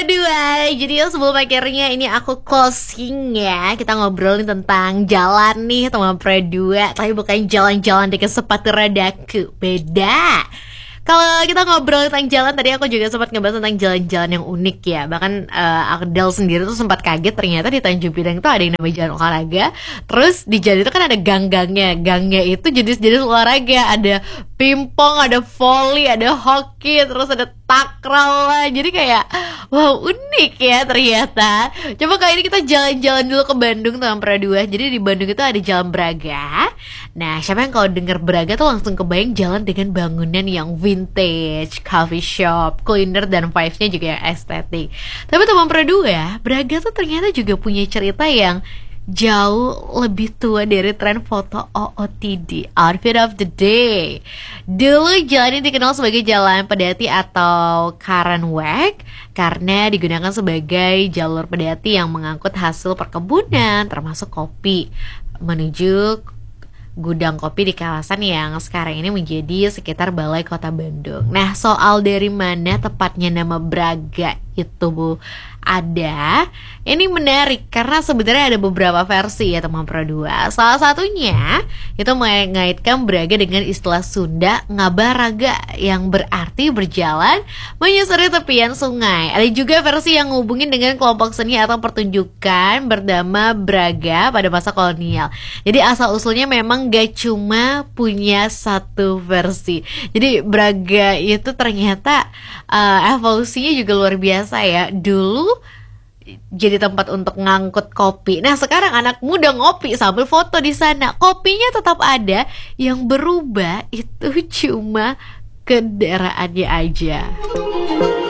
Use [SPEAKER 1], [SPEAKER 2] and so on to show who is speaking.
[SPEAKER 1] Dua. Jadi sebelum akhirnya ini aku closing ya, kita ngobrolin tentang jalan nih teman Dua. Tapi bukan jalan-jalan dekat sepatu rodaku, beda. Kalau kita ngobrol tentang jalan, tadi aku juga sempat ngebahas tentang jalan-jalan yang unik ya. Bahkan Akdel sendiri tuh sempat kaget ternyata di Tanjung Pinang itu ada yang namanya jalan olahraga. Terus di jalan itu kan ada gang-gangnya. Gangnya itu jenis-jenis olahraga. Ada pingpong, ada volley, ada hoki, terus ada takraw lah. Jadi kayak wow, unik ya ternyata. Coba kali ini kita jalan-jalan dulu ke Bandung teman Dua. Jadi di Bandung itu ada Jalan Braga. Nah, siapa yang kalau denger Braga tuh langsung kebayang jalan dengan bangunan yang vintage, coffee shop, kuliner dan vibes-nya juga yang estetik. Tapi teman Dua, Braga tuh ternyata juga punya cerita yang jauh lebih tua dari tren foto OOTD, Outfit of the Day. Dulu jalan ini dikenal sebagai jalan pedati atau Karanweg karena digunakan sebagai jalur pedati yang mengangkut hasil perkebunan termasuk kopi menuju gudang kopi di kawasan yang sekarang ini menjadi sekitar Balai Kota Bandung. Nah, soal dari mana tepatnya nama Braga itu Bu ada, ini menarik karena sebenarnya ada beberapa versi ya teman Dua. Salah satunya itu mengaitkan Braga dengan istilah Sunda ngabaraga yang berarti berjalan menyusuri tepian sungai. Ada juga versi yang ngubungin dengan kelompok seni atau pertunjukan bernama Braga pada masa kolonial. Jadi asal usulnya memang gak cuma punya satu versi. Jadi Braga itu ternyata evolusinya juga luar biasa ya. Dulu jadi tempat untuk ngangkut kopi. Nah, sekarang anak muda ngopi sambil foto di sana. Kopinya tetap ada, yang berubah itu cuma kendaraannya aja.